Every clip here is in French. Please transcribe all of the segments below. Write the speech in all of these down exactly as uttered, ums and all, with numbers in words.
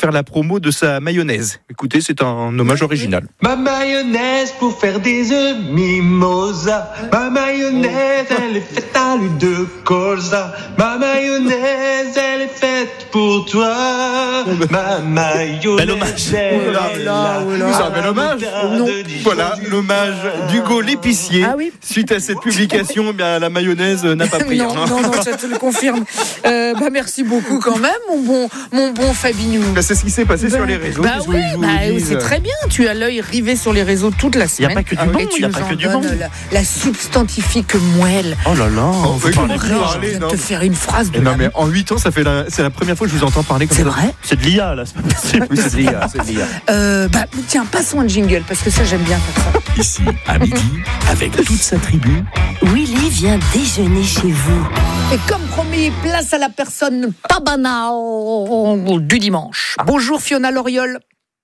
faire la promo de sa mayonnaise. Écoutez, c'est un hommage original. Ma mayonnaise pour faire des œufs mimosa. Ma mayonnaise, elle est faite à l'huile de colza. Ma mayonnaise, elle est faite pour toi. Ma mayonnaise. Bel hommage. Elle Oh là est là, oh là. C'est un bel hommage. Non. Voilà, l'hommage d'Hugo l'épicier. Ah oui. Suite à cette publication, eh bien, la mayonnaise n'a pas pris. Non, hein. non, non, ça te le confirme. Euh, bah, merci beaucoup quand même, mon bon, mon bon Fabinou. Bah, c'est ce qui s'est passé bah, sur les réseaux. Bah Qu'est-ce oui, que je vous bah, dise c'est très bien. Tu as l'œil rivé sur les réseaux toute la Il n'y a semaine. pas que du Ah, bon, et tu il n'y a nous pas en que du bon. donnes la, la substantifique moelle. Oh là là, Oh, vous oui, parlez vous bien. parlez, Je viens non. de te faire une phrase de Non, la- mais en huit ans, ça fait la, c'est la première fois que je vous entends parler comme C'est ça. vrai. C'est de l'I A là, c'est pas possible. Oui, c'est de l'I A, c'est de l'I A. euh, bah, Tiens, passons un jingle, parce que ça, j'aime bien faire ça. Ici, à midi, avec toute sa tribu, Willy vient déjeuner chez vous. Et comme promis, place à la personne pas banale du dimanche. Bonjour Fiona Loriol.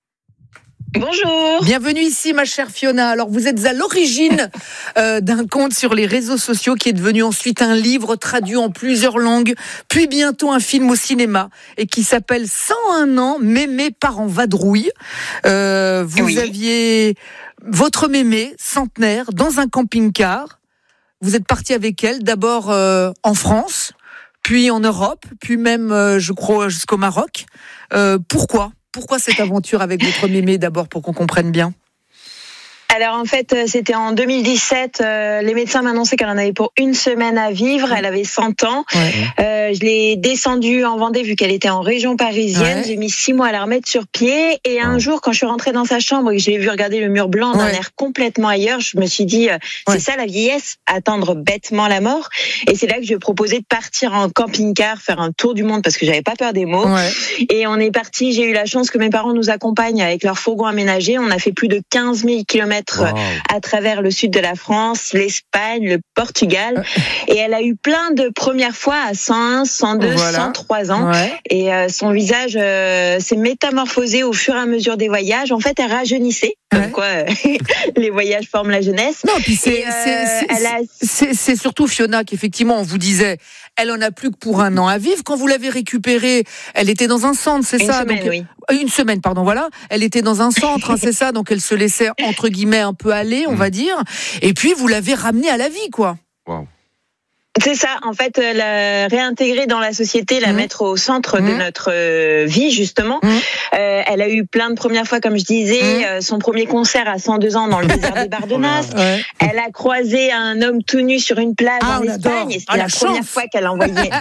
Bonjour. Bienvenue ici, ma chère Fiona. Alors, vous êtes à l'origine euh, d'un compte sur les réseaux sociaux qui est devenu ensuite un livre traduit en plusieurs langues, puis bientôt un film au cinéma et qui s'appelle cent un ans, mémé part en vadrouille. Euh, vous Oui. aviez votre mémé, centenaire, dans un camping-car. Vous êtes parti avec elle, d'abord euh, en France, puis en Europe, puis même, euh, je crois, jusqu'au Maroc. Euh, pourquoi Pourquoi cette aventure avec votre mémé, d'abord, pour qu'on comprenne bien? Alors en fait, euh, c'était en deux mille dix-sept. Euh, les médecins m'annonçaient qu'elle en avait pour une semaine à vivre. Elle avait cent ans. Ouais. Euh, je l'ai descendue en Vendée vu qu'elle était en région parisienne. Ouais. J'ai mis six mois à la remettre sur pied. Et un jour, quand je suis rentrée dans sa chambre et que j'ai vu regarder le mur blanc d'un Ouais. air complètement ailleurs, je me suis dit, euh, c'est Ouais. ça la vieillesse, attendre bêtement la mort. Et c'est là que je lui ai proposé de partir en camping-car, faire un tour du monde parce que j'avais pas peur des mots. Ouais. Et on est parti. J'ai eu la chance que mes parents nous accompagnent avec leur fourgon aménagé. On a fait plus de quinze mille kilomètres Wow. à travers le sud de la France, l'Espagne, le Portugal. Et elle a eu plein de premières fois à cent un, cent deux, Voilà. cent trois ans. Ouais. Et euh, son visage euh, s'est métamorphosé au fur et à mesure des voyages. En fait, elle rajeunissait. Comme Ouais. quoi, euh, les voyages forment la jeunesse. Non, puis c'est, Et, euh, c'est, c'est, elle a- c'est, c'est surtout Fiona qu'effectivement, on vous disait, elle en a plus que pour un an à vivre. Quand vous l'avez récupérée, elle était dans un centre, c'est Une ça? semaine, donc, oui. euh, Une semaine, pardon, voilà. Elle était dans un centre, hein, c'est ça? Donc elle se laissait, entre guillemets, un peu aller, on va dire. Et puis, vous l'avez ramenée à la vie, quoi. Waouh. C'est ça, en fait, euh, la réintégrer dans la société, la Mmh. mettre au centre Mmh. de notre euh, vie, justement. Mmh. Euh, elle a eu plein de premières fois, comme je disais, Mmh. euh, son premier concert à cent deux ans dans le désert des Bardenas. Ouais. Elle a croisé un homme tout nu sur une plage Ah, en on adore. Espagne. Et c'était Ah, la la première chance. fois qu'elle envoyait.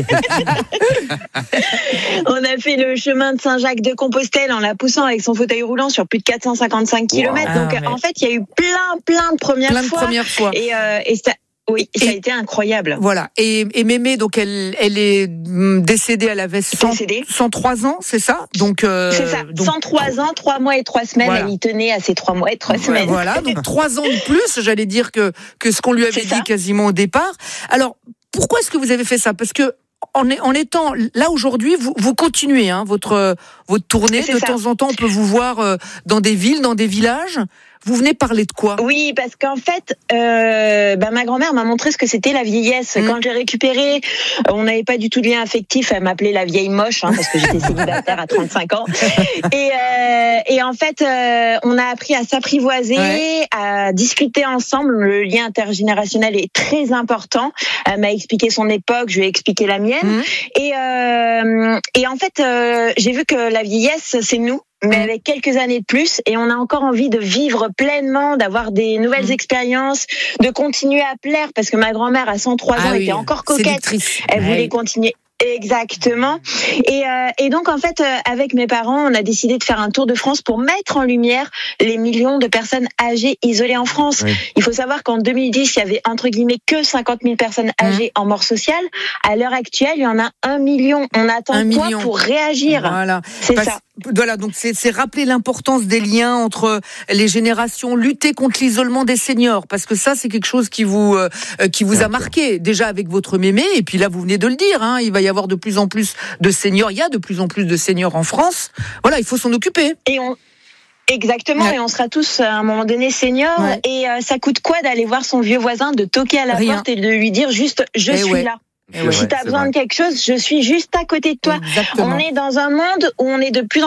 On a fait le chemin de Saint-Jacques-de-Compostelle en la poussant avec son fauteuil roulant sur plus de quatre cent cinquante-cinq kilomètres. Wow. Donc, Ah, mais- en fait, il y a eu plein, plein de premières Plein de fois. premières fois. Et, euh, et ça, oui, ça a Et- été incroyable. Voilà. Et, et Mémé, donc, elle, elle est hum, décédée, elle avait cent, Décédée. cent trois ans, c'est ça? Donc, euh, C'est ça, donc, cent trois ans, trois mois et trois semaines, Voilà. elle y tenait à ces trois mois et trois Ouais, semaines. Voilà, donc trois ans de plus, j'allais dire, que, que ce qu'on lui avait C'est dit ça. quasiment au départ. Alors, pourquoi est-ce que vous avez fait ça? Parce que en, est- en étant là aujourd'hui, vous, vous continuez hein, votre, votre tournée. C'est De ça. temps en temps, on peut vous voir euh, dans des villes, dans des villages. Vous venez parler de quoi? Oui, parce qu'en fait, euh, bah, ma grand-mère m'a montré ce que c'était la vieillesse. Mmh. Quand j'ai récupéré, euh, on n'avait pas du tout de lien affectif. Elle m'appelait la vieille moche, hein, parce que j'étais célibataire à trente-cinq ans. Et, euh, et en fait, euh, on a appris à s'apprivoiser, Ouais. à discuter ensemble. Le lien intergénérationnel est très important. Elle m'a expliqué son époque, je lui ai expliqué la mienne. Mmh. Et, euh, et en fait, euh, j'ai vu que la vieillesse, c'est nous, mais Mm. avec quelques années de plus, et on a encore envie de vivre pleinement, d'avoir des nouvelles Mm. expériences, de continuer à plaire, parce que ma grand-mère à cent trois ans Ah oui, était encore coquette, séductrice. elle Ouais. voulait continuer. Exactement. Et, euh, et donc, en fait, euh, avec mes parents, on a décidé de faire un tour de France pour mettre en lumière les millions de personnes âgées isolées en France. Oui. Il faut savoir qu'en deux mille dix, il y avait entre guillemets que cinquante mille personnes âgées en mort sociale. À l'heure actuelle, il y en a un million. On attend Un quoi million. pour réagir? Voilà. C'est Parce- ça. Voilà, donc c'est, c'est rappeler l'importance des liens entre les générations, lutter contre l'isolement des seniors, parce que ça, c'est quelque chose qui vous euh, qui vous a marqué déjà avec votre mémé, et puis là, vous venez de le dire, hein, il va y avoir de plus en plus de seniors, il y a de plus en plus de seniors en France. Voilà, il faut s'en occuper. Et on Exactement, Ouais. et on sera tous à un moment donné seniors. Ouais. Et euh, ça coûte quoi d'aller voir son vieux voisin, de toquer à la Rien. porte et de lui dire juste je Eh suis ouais. là. Eh ouais, Si tu as c'est besoin vrai. de quelque chose, je suis juste à côté de toi. Exactement. On est dans un monde où on est de plus en